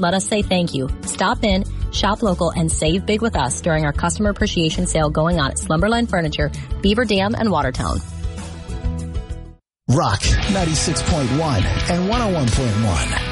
let us say thank you. Stop in, shop local, and save big with us during our customer appreciation sale going on at Slumberland Furniture, Beaver Dam, and Watertown. Rock 96.1 and 101.1.